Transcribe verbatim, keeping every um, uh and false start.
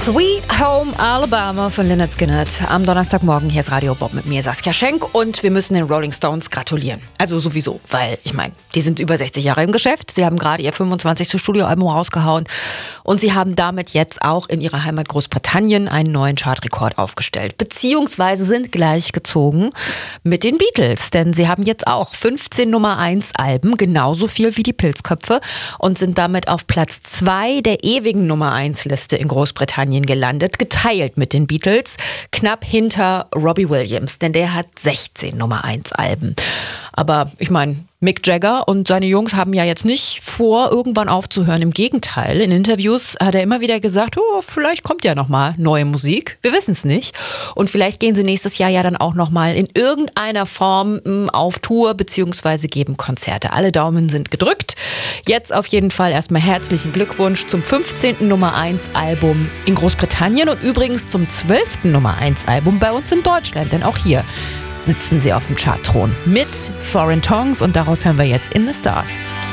Sweet Home Alabama von Lynyrd Skynyrd. Am Donnerstagmorgen, hier ist Radio Bob mit mir, Saskia Schenk. Und wir müssen den Rolling Stones gratulieren. Also sowieso, weil, ich meine, die sind über sechzig Jahre im Geschäft. Sie haben gerade ihr fünfundzwanzigste Studioalbum rausgehauen. Und sie haben damit jetzt auch in ihrer Heimat Großbritannien einen neuen Chartrekord aufgestellt. Beziehungsweise sind gleichgezogen mit den Beatles. Denn sie haben jetzt auch fünfzehn Nummer eins Alben, genauso viel wie die Pilzköpfe. Und sind damit auf Platz zwei der ewigen Nummer eins Liste in Großbritannien gelandet, geteilt mit den Beatles, knapp hinter Robbie Williams, denn der hat sechzehn Nummer eins Alben. Aber ich meine, Mick Jagger und seine Jungs haben ja jetzt nicht vor, irgendwann aufzuhören. Im Gegenteil, in Interviews hat er immer wieder gesagt, oh, vielleicht kommt ja nochmal neue Musik. Wir wissen es nicht. Und vielleicht gehen sie nächstes Jahr ja dann auch nochmal in irgendeiner Form mh, auf Tour beziehungsweise geben Konzerte. Alle Daumen sind gedrückt. Jetzt auf jeden Fall erstmal herzlichen Glückwunsch zum fünfzehnten Nummer eins Album in Großbritannien und übrigens zum zwölften Nummer eins Album bei uns in Deutschland. Denn auch hier sitzen sie auf dem Chartthron mit Foreign Tongues und daraus hören wir jetzt In the Stars.